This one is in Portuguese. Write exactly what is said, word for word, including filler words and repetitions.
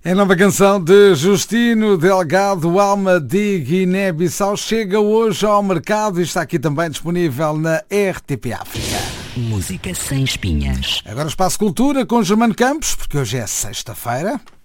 A nova canção de Justino Delgado, Alma de Guiné-Bissau, chega hoje ao mercado e está aqui também disponível na R T P África. Música sem espinhas. Agora Espaço Cultura com Germano Campos, porque hoje é sexta-feira.